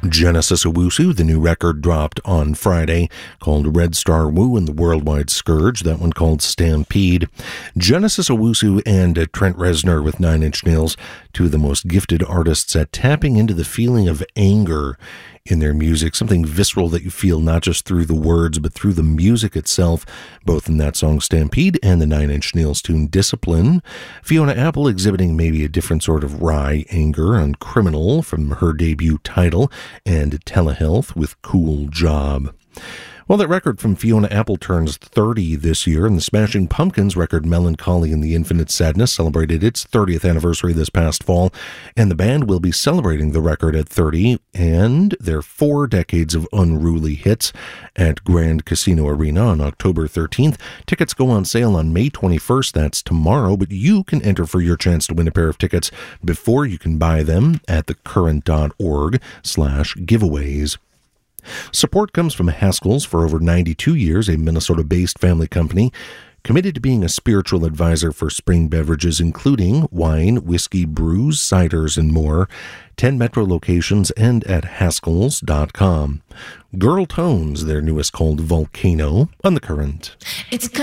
Genesis Owusu, the new record dropped on Friday called Red Star Woo and the Worldwide Scourge, that one called Stampede. Genesis Owusu and Trent Reznor with Nine Inch Nails, two of the most gifted artists at tapping into the feeling of anger in their music, something visceral that you feel not just through the words but through the music itself, both in that song Stampede and the Nine Inch Nails tune Discipline. Fiona Apple exhibiting maybe a different sort of wry anger on Criminal from her debut Title, and Telehealth with Cool Job. Well, that record from Fiona Apple turns 30 this year, and the Smashing Pumpkins record Melancholy and the Infinite Sadness celebrated its 30th anniversary this past fall, and the band will be celebrating the record at 30 and their 4 decades of unruly hits at Grand Casino Arena on October 13th. Tickets go on sale on May 21st, that's tomorrow, but you can enter for your chance to win a pair of tickets before you can buy them at thecurrent.org/giveaways. Support comes from Haskell's for over 92 years, a Minnesota-based family company committed to being a spiritual advisor for spring beverages, including wine, whiskey, brews, ciders, and more. 10 Metro locations and at Haskells.com. Girl Tones, their newest called Volcano, on The Current. It's